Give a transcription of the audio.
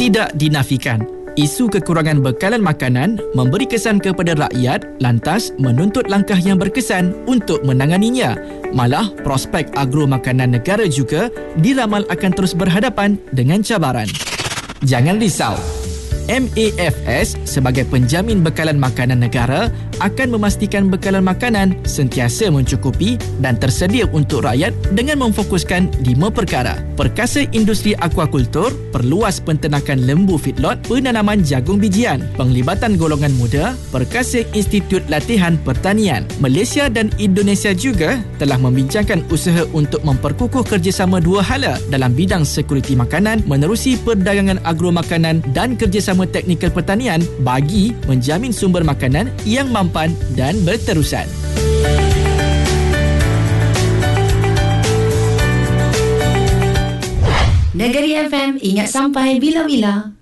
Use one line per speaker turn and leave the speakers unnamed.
Tidak dinafikan, isu kekurangan bekalan makanan memberi kesan kepada rakyat lantas menuntut langkah yang berkesan untuk menanganinya. Malah, prospek agro makanan negara juga diramal akan terus berhadapan dengan cabaran. Jangan risau. MAFS sebagai penjamin bekalan makanan negara akan memastikan bekalan makanan sentiasa mencukupi dan tersedia untuk rakyat dengan memfokuskan 5 perkara. Perkasa industri akuakultur, perluas penternakan lembu feedlot, penanaman jagung bijian, penglibatan golongan muda, perkasa Institut Latihan Pertanian. Malaysia dan Indonesia juga telah membincangkan usaha untuk memperkukuh kerjasama dua hala dalam bidang sekuriti makanan menerusi perdagangan agro makanan dan kerjasama teknikal pertanian bagi menjamin sumber makanan yang mampan dan berterusan.
Negeri FM ingat sampai bila-bila.